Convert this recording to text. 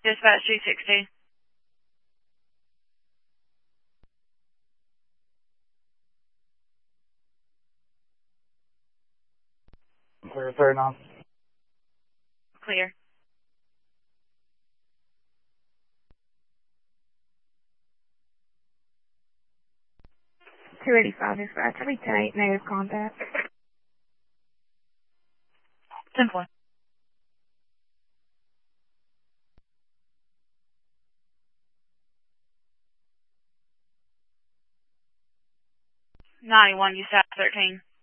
Dispatch 260. Clear 39. Clear. Dispatch. Every 10-8 negative contact. 10-4. $91, you sat 13.